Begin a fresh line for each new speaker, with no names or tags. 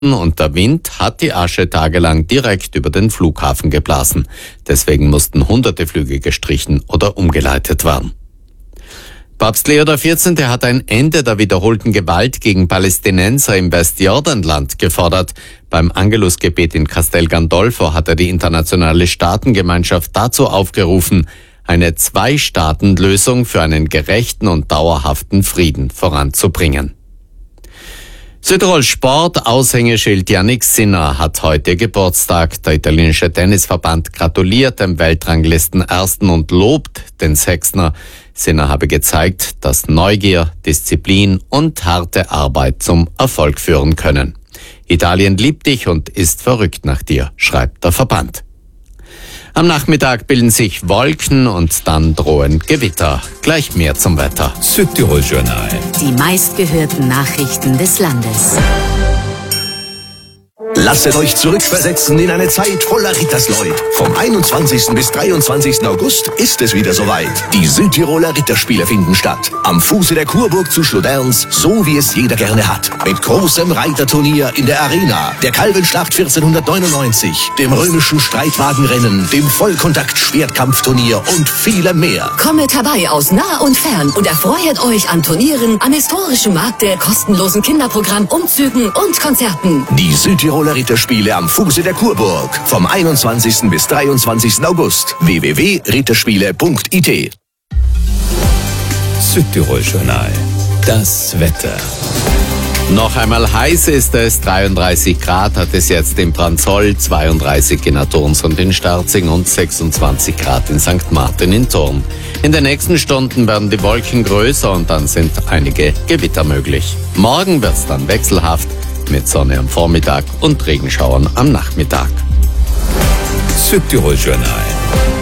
und der Wind hat die Asche tagelang direkt über den Flughafen geblasen. Deswegen mussten hunderte Flüge gestrichen oder umgeleitet werden. Papst Leo XIV. Hat ein Ende der wiederholten Gewalt gegen Palästinenser im Westjordanland gefordert. Beim Angelusgebet in Castel Gandolfo hat er die internationale Staatengemeinschaft dazu aufgerufen, eine Zwei-Staaten-Lösung für einen gerechten und dauerhaften Frieden voranzubringen. Südtirol Sport Aushängeschild Jannik Sinner hat heute Geburtstag. Der italienische Tennisverband gratuliert dem Weltranglisten-Ersten und lobt den Sechsner. Sinner habe gezeigt, dass Neugier, Disziplin und harte Arbeit zum Erfolg führen können. Italien liebt dich und ist verrückt nach dir, schreibt der Verband. Am Nachmittag bilden sich Wolken und dann drohen Gewitter. Gleich mehr zum Wetter.
Südtirol Journal.
Die meistgehörten Nachrichten des Landes.
Lasset euch zurückversetzen in eine Zeit voller Rittersleut. Vom 21. bis 23. August ist es wieder soweit. Die Südtiroler Ritterspiele finden statt. Am Fuße der Kurburg zu Schloderns, so wie es jeder gerne hat. Mit großem Reiterturnier in der Arena, der Kalbenschlacht 1499, dem römischen Streitwagenrennen, dem Vollkontakt-Schwertkampfturnier und vielem mehr.
Kommet herbei aus nah und fern und erfreut euch an Turnieren, am historischen Markte, kostenlosen Kinderprogramm, Umzügen und Konzerten.
Die Südtiroler Ritterspiele am Fuße der Kurburg. Vom 21. bis 23. August. www.ritterspiele.it.
Südtirol Journal. Das Wetter.
Noch einmal heiß ist es, 33 Grad hat es jetzt in Branzoll, 32 in Athurns und in Sterzing und 26 Grad in St. Martin in Thurn. In den nächsten Stunden werden die Wolken größer und dann sind einige Gewitter möglich. Morgen wird's dann wechselhaft mit Sonne am Vormittag und Regenschauern am Nachmittag.
Südtirol Journal.